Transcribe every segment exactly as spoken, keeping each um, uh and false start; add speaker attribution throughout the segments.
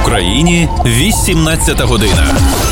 Speaker 1: Україні вісімнадцята година.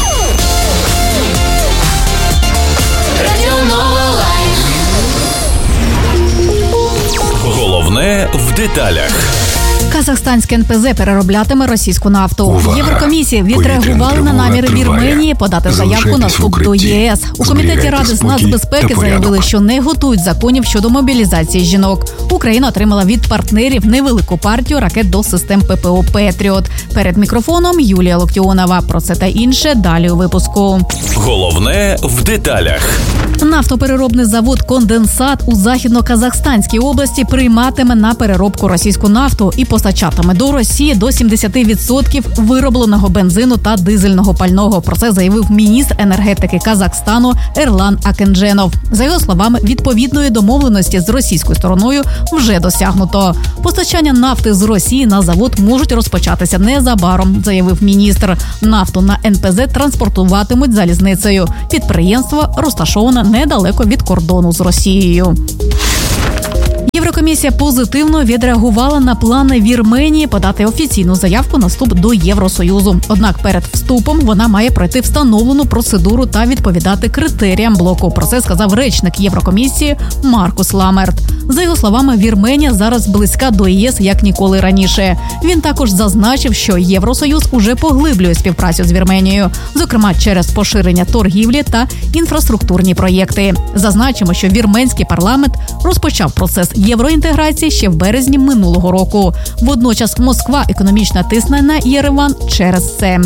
Speaker 1: Головне в деталях.
Speaker 2: Казахстанське ен пе зет перероблятиме російську нафту.
Speaker 3: Увага!
Speaker 2: Єврокомісія відреагувала на наміри Вірменії подати заявку на вступ до є ес. У Комітеті Ради з нацбезпеки заявили, що не готують законів щодо мобілізації жінок. Україна отримала від партнерів невелику партію ракет до систем пе пе о «Петріот». Перед мікрофоном Юлія Локтіонова. Про це та інше далі у випуску.
Speaker 1: Головне в деталях.
Speaker 2: Нафтопереробний завод «Конденсат» у Західно-Казахстанській області прийматиме на переробку російську нафту і постачатиме до Росії до сімдесят відсотків виробленого бензину та дизельного пального. Про це заявив міністр енергетики Казахстану Ерлан Акендженов. За його словами, відповідної домовленості з російською стороною вже досягнуто. Постачання нафти з Росії на завод можуть розпочатися незабаром, заявив міністр. Нафту на ен пе зет транспортуватимуть залізницею. Підприємство розташоване недалеко від кордону з Росією. Єврокомісія позитивно відреагувала на плани Вірменії подати офіційну заявку на вступ до Євросоюзу. Однак перед вступом вона має пройти встановлену процедуру та відповідати критеріям блоку. Про це сказав речник Єврокомісії Маркус Ламерт. За його словами, Вірменія зараз близька до є ес як ніколи раніше. Він також зазначив, що Євросоюз уже поглиблює співпрацю з Вірменією, зокрема через поширення торгівлі та інфраструктурні проєкти. Зазначимо, що вірменський парламент розпочав процес євроінтеграції ще в березні минулого року. Водночас Москва економічно тисне на Єреван через це.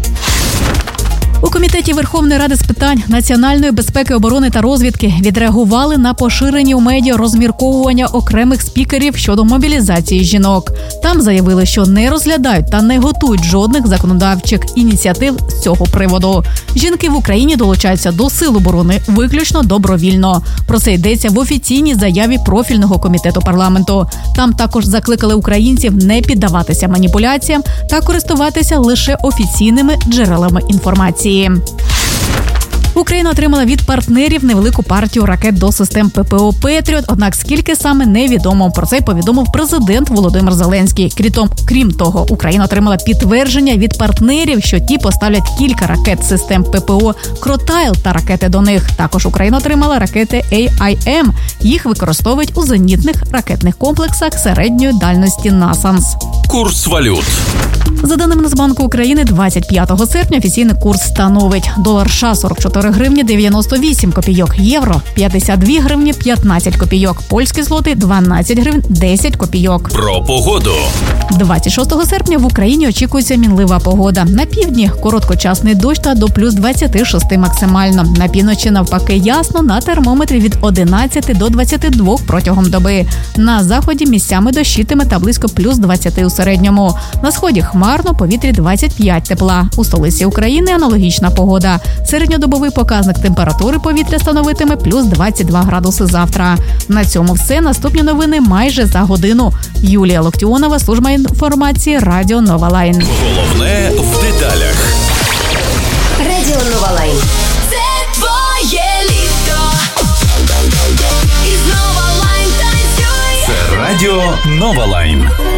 Speaker 2: У Комітеті Верховної Ради з питань національної безпеки, оборони та розвідки відреагували на поширені у медіа розмірковування окремих спікерів щодо мобілізації жінок. Там заявили, що не розглядають та не готують жодних законодавчих ініціатив з цього приводу. Жінки в Україні долучаються до сил оборони виключно добровільно. Про це йдеться в офіційній заяві профільного комітету парламенту. Там також закликали українців не піддаватися маніпуляціям та користуватися лише офіційними джерелами інформації. Україна отримала від партнерів невелику партію ракет до систем пе пе о «Петріот», однак скільки саме невідомо. Про це повідомив президент Володимир Зеленський. Крім, крім того, Україна отримала підтвердження від партнерів, що ті поставлять кілька ракет систем пе пе о «Кротайл» та ракети до них. Також Україна отримала ракети ей ай ем. Їх використовують у зенітних ракетних комплексах середньої дальності «Насамс».
Speaker 1: Курс валют.
Speaker 2: За даними Нацбанку України, двадцять п'ятого серпня офіційний курс становить: долар США сорок чотири гривні дев'яносто вісім копійок, євро п'ятдесят дві гривні п'ятнадцять копійок, польський злотий дванадцять гривень десять копійок.
Speaker 1: Про погоду.
Speaker 2: двадцять шостого серпня в Україні очікується мінлива погода. На півдні короткочасний дощ та до плюс двадцяти шести максимально. На півночі навпаки ясно, на термометрі від одинадцяти до двадцяти двох протягом доби. На заході місцями дощитиме та близько плюс двадцяти у середньому. На сході хмарно, повітрі двадцять п'ять тепла. У столиці України аналогічна погода. Середньодобовий показник температури повітря становитиме плюс двадцять два градуси завтра. На цьому все. Наступні новини майже за годину. Юлія Локтіонова, служба інформації Радіо Нова Лайн.
Speaker 1: Головне в деталях.
Speaker 4: Радіо Нова Лайн. Це твоє літо. І з Нова Лайн танцює.
Speaker 1: Це Радіо Нова Лайн.